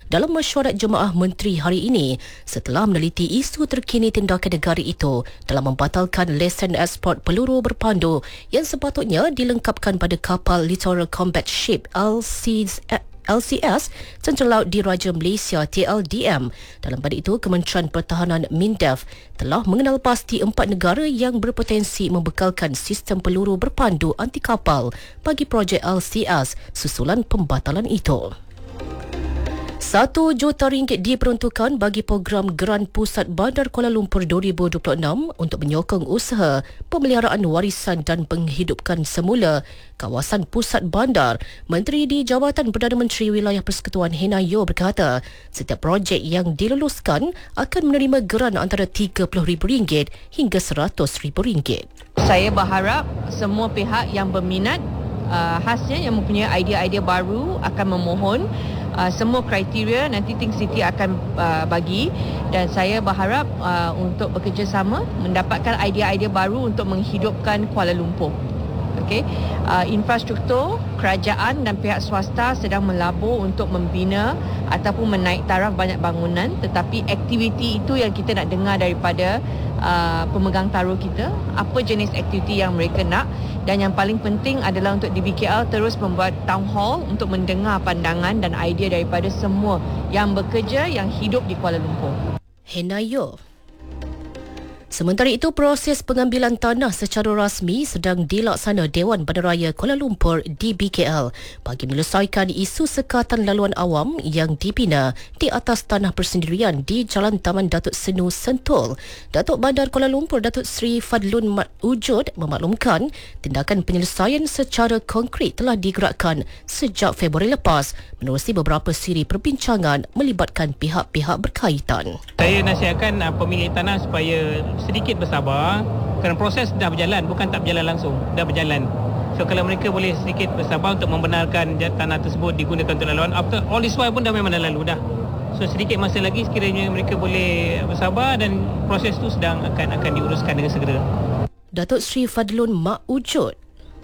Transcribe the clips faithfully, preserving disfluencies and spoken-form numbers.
dalam mesyuarat Jemaah Menteri hari ini setelah meneliti isu terkini tindakan negara itu dalam membatalkan lesen ekspor peluru berpandu yang sepatutnya dilengkapkan pada kapal Littoral Combat Ship L C S L C S Tentera Laut Diraja Malaysia T L D M. Dalam pada itu, Kementerian Pertahanan MINDEF telah mengenal pasti empat negara yang berpotensi membekalkan sistem peluru berpandu anti kapal bagi projek L C S susulan pembatalan itu. Satu juta ringgit diperuntukkan bagi program Geran Pusat Bandar Kuala Lumpur dua ribu dua puluh enam untuk menyokong usaha pemeliharaan warisan dan penghidupkan semula kawasan pusat bandar. Menteri di Jabatan Perdana Menteri Wilayah Persekutuan Hena Yeoh berkata, setiap projek yang diluluskan akan menerima geran antara tiga puluh ribu ringgit hingga seratus ribu ringgit. Saya berharap semua pihak yang berminat uh, khasnya yang mempunyai idea-idea baru akan memohon. Uh, semua kriteria nanti Think City akan uh, bagi, dan saya berharap uh, untuk bekerjasama mendapatkan idea-idea baru untuk menghidupkan Kuala Lumpur. Okey, uh, infrastruktur kerajaan dan pihak swasta sedang melabur untuk membina ataupun menaik taraf banyak bangunan, tetapi aktiviti itu yang kita nak dengar daripada uh, pemegang taruh kita, apa jenis aktiviti yang mereka nak. Dan yang paling penting adalah untuk D B K L terus membuat town hall untuk mendengar pandangan dan idea daripada semua yang bekerja, yang hidup di Kuala Lumpur. Hena Yeoh. Sementara itu, proses pengambilan tanah secara rasmi sedang dilaksana Dewan Bandaraya Kuala Lumpur D B K L bagi menyelesaikan isu sekatan laluan awam yang dibina di atas tanah persendirian di Jalan Taman Datuk Senu Sentul. Datuk Bandar Kuala Lumpur Datuk Seri Fadlun Mat Wujud memaklumkan tindakan penyelesaian secara konkret telah digerakkan sejak Februari lepas menerusi beberapa siri perbincangan melibatkan pihak-pihak berkaitan. Saya nasihatkan uh, pemilik tanah supaya sedikit bersabar kerana proses dah berjalan, bukan tak berjalan langsung, dah berjalan. So kalau mereka boleh sedikit bersabar untuk membenarkan tanah tersebut digunakan untuk laluan, after all this while pun dah memang dah lalu dah. So sedikit masa lagi sekiranya mereka boleh bersabar dan proses itu sedang akan akan diuruskan dengan segera. Datuk Seri Fadlun Mak Wujud.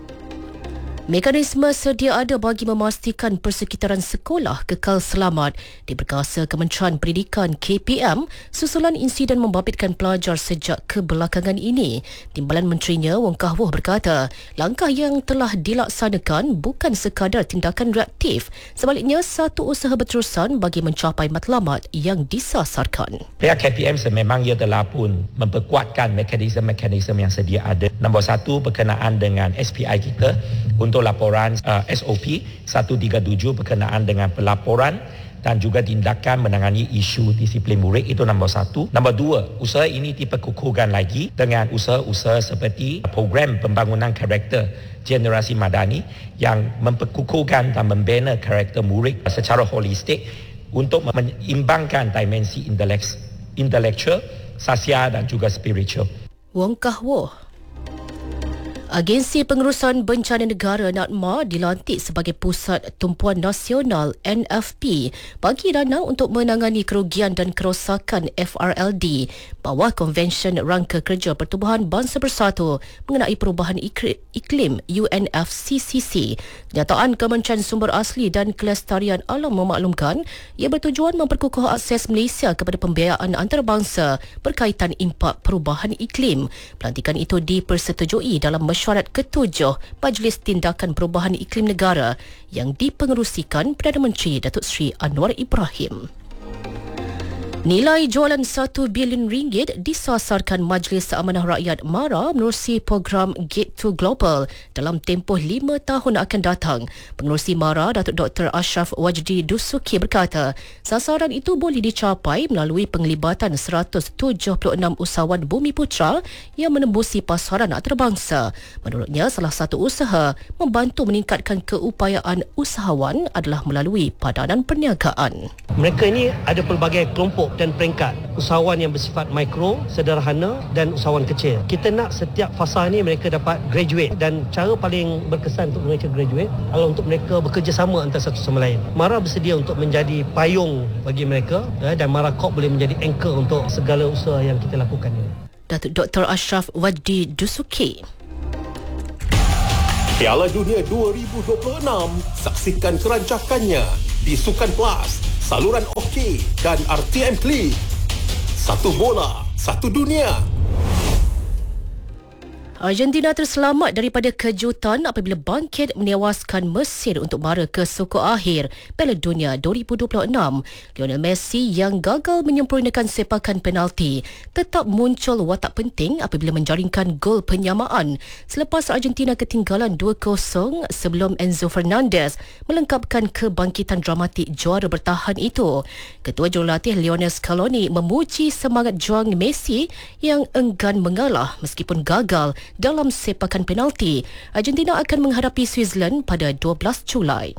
Mekanisme sedia ada bagi memastikan persekitaran sekolah kekal selamat diberkasa Kementerian Pendidikan K P M susulan insiden membabitkan pelajar sejak kebelakangan ini. Timbalan Menterinya Wong Kah Woh berkata, langkah yang telah dilaksanakan bukan sekadar tindakan reaktif, sebaliknya satu usaha berterusan bagi mencapai matlamat yang disasarkan. Pihak K P M sememang ia telah pun memperkuatkan mekanisme-mekanisme yang sedia ada. Nombor satu, berkenaan dengan S P I kita untuk laporan uh, S O P seratus tiga puluh tujuh berkenaan dengan pelaporan dan juga tindakan menangani isu disiplin murid, itu nombor satu. Nombor dua, usaha ini diperkukuhkan lagi dengan usaha-usaha seperti program pembangunan karakter generasi madani yang memperkukuhkan dan membina karakter murid secara holistik untuk menyimbangkan dimensi intelektual, sosial dan juga spiritual. Wong Kah Woh. Agensi Pengurusan Bencana Negara NADMA dilantik sebagai Pusat Tumpuan Nasional N F P bagi dana untuk menangani kerugian dan kerosakan F R L D bawah Konvensyen Rangka Kerja Pertubuhan Bangsa Bersatu mengenai perubahan iklim U N F C C C. Kenyataan Kementerian Sumber Asli dan Kelestarian Alam memaklumkan ia bertujuan memperkukuh akses Malaysia kepada pembiayaan antarabangsa berkaitan impak perubahan iklim. Pelantikan itu dipersetujui dalam mesyuarat ketujuh Majlis Tindakan Perubahan Iklim Negara yang dipengerusikan Perdana Menteri Datuk Seri Anwar Ibrahim. Nilai jualan satu bilion ringgit disasarkan Majlis Amanah Rakyat MARA menerusi program Gate to Global dalam tempoh lima tahun akan datang. Pengerusi MARA, Datuk Doktor Ashraf Wajdi Dusuki berkata, sasaran itu boleh dicapai melalui penglibatan seratus tujuh puluh enam usahawan Bumi Putra yang menembusi pasaran antarabangsa. Menurutnya, salah satu usaha membantu meningkatkan keupayaan usahawan adalah melalui padanan perniagaan. Mereka ini ada pelbagai kelompok dan peringkat, usahawan yang bersifat mikro, sederhana dan usahawan kecil. Kita nak setiap fasa ni mereka dapat graduate, dan cara paling berkesan untuk mereka graduate adalah untuk mereka bekerjasama antara satu sama lain. MARA bersedia untuk menjadi payung bagi mereka, dan MARA Corp boleh menjadi anchor untuk segala usaha yang kita lakukan ini. Datuk Doktor Ashraf Wajdi Dusuki. Piala Dunia dua ribu dua puluh enam, saksikan kerancakannya di Sukan Plus, saluran Okey dan R T M Klik. Satu bola, satu dunia. Argentina terselamat daripada kejutan apabila bangkit menewaskan Mesir untuk mara ke sukuk akhir Piala Dunia dua ribu dua puluh enam. Lionel Messi yang gagal menyempurnakan sepakan penalti tetap muncul watak penting apabila menjaringkan gol penyamaan selepas Argentina ketinggalan dua kosong sebelum Enzo Fernandez melengkapkan kebangkitan dramatik juara bertahan itu. Ketua Jurulatih Lionel Scaloni memuji semangat juang Messi yang enggan mengalah meskipun gagal dalam sepakan penalti. Argentina akan menghadapi Switzerland pada dua belas Julai.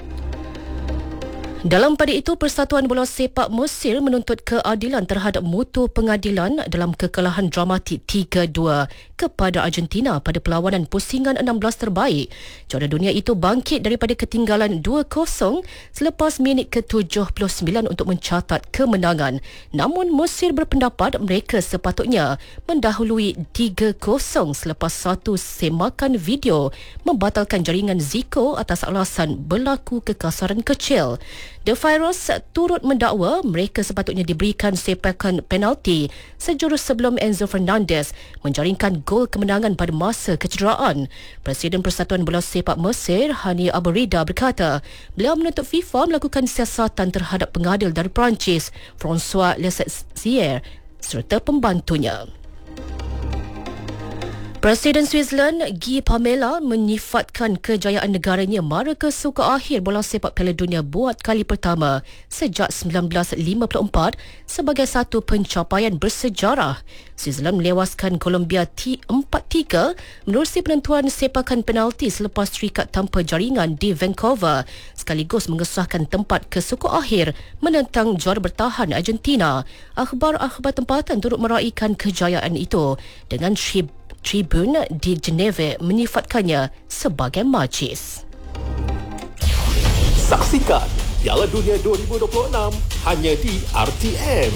Dalam pada itu, Persatuan Bola Sepak Mesir menuntut keadilan terhadap mutu pengadilan dalam kekalahan dramatik tiga dua kepada Argentina pada perlawanan pusingan enam belas terbaik. Juara dunia itu bangkit daripada ketinggalan dua kosong selepas minit ke tujuh puluh sembilan untuk mencatat kemenangan. Namun Mesir berpendapat mereka sepatutnya mendahului tiga kosong selepas satu semakan video membatalkan jaringan Zico atas alasan berlaku kekasaran kecil. The Virus turut mendakwa mereka sepatutnya diberikan sepakan penalti sejurus sebelum Enzo Fernandez menjaringkan gol kemenangan pada masa kecederaan. Presiden Persatuan Bola Sepak Mesir, Hani Abu Rida, berkata beliau menuntut FIFA melakukan siasatan terhadap pengadil dari Perancis, François Lesizier, serta pembantunya. Presiden Switzerland Guy Pamela menyifatkan kejayaan negaranya mara ke sukuk akhir bola sepak Piala Dunia buat kali pertama sejak sembilan belas lima puluh empat sebagai satu pencapaian bersejarah. Switzerland melewaskan Colombia empat tiga menerusi penentuan sepakan penalti selepas terikat tanpa jaringan di Vancouver, sekaligus mengesahkan tempat ke sukuk akhir menentang juara bertahan Argentina. Akhbar-akhbar tempatan turut meraihkan kejayaan itu dengan Trib Tribun di Geneva menyifatkannya sebagai majlis. Saksikan Piala Dunia dua ribu dua puluh enam hanya di R T M.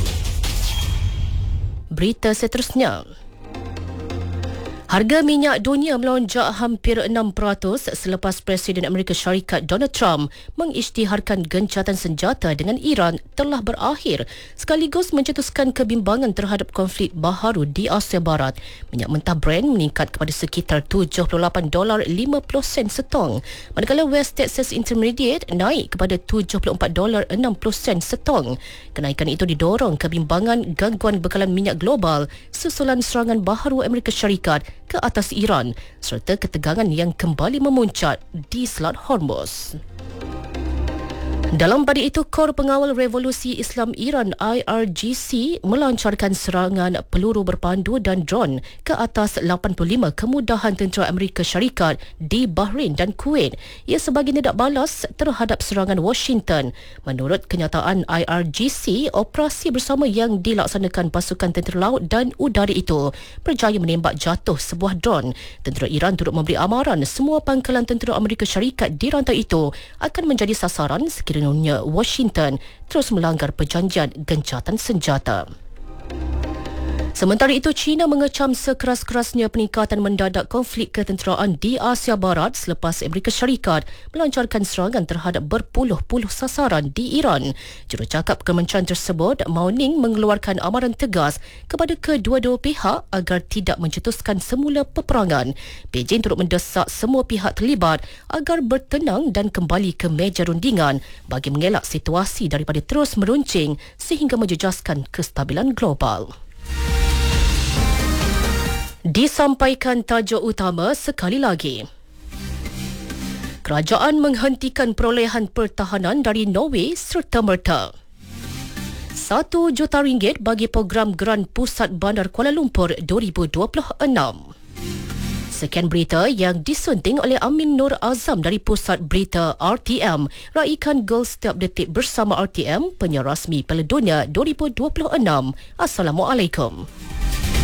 Berita seterusnya. Harga minyak dunia melonjak hampir enam peratus selepas Presiden Amerika Syarikat Donald Trump mengisytiharkan gencatan senjata dengan Iran telah berakhir sekaligus mencetuskan kebimbangan terhadap konflik baharu di Asia Barat. Minyak mentah Brent meningkat kepada sekitar tujuh puluh lapan dolar lima puluh sen setong, manakala West Texas Intermediate naik kepada tujuh puluh empat dolar enam puluh sen setong. Kenaikan itu didorong kebimbangan gangguan bekalan minyak global susulan serangan baharu Amerika Syarikat ke atas Iran serta ketegangan yang kembali memuncak di Selat Hormuz. Dalam pada itu, Kor Pengawal Revolusi Islam Iran I R G C melancarkan serangan peluru berpandu dan drone ke atas lapan puluh lima kemudahan tentera Amerika Syarikat di Bahrain dan Kuwait. Ia sebagai tindak balas terhadap serangan Washington. Menurut kenyataan I R G C, operasi bersama yang dilaksanakan pasukan tentera laut dan udara itu berjaya menembak jatuh sebuah drone. Tentera Iran turut memberi amaran semua pangkalan tentera Amerika Syarikat di rantai itu akan menjadi sasaran sekiranya Washington terus melanggar perjanjian gencatan senjata. Sementara itu, China mengecam sekeras-kerasnya peningkatan mendadak konflik ketenteraan di Asia Barat selepas Amerika Syarikat melancarkan serangan terhadap berpuluh-puluh sasaran di Iran. Jurucakap kementerian tersebut, Mao Ning, mengeluarkan amaran tegas kepada kedua-dua pihak agar tidak mencetuskan semula peperangan. Beijing turut mendesak semua pihak terlibat agar bertenang dan kembali ke meja rundingan bagi mengelak situasi daripada terus meruncing sehingga menjejaskan kestabilan global. Disampaikan tajuk utama sekali lagi. Kerajaan menghentikan perolehan pertahanan dari Norway serta-merta. Satu juta ringgit bagi program Geran Pusat Bandar Kuala Lumpur dua ribu dua puluh enam. Sekian berita yang disunting oleh Amin Nur Azam dari Pusat Berita R T M. Raikan gol setiap detik bersama R T M, penyiar rasmi Piala Dunia dua ribu dua puluh enam. Assalamualaikum.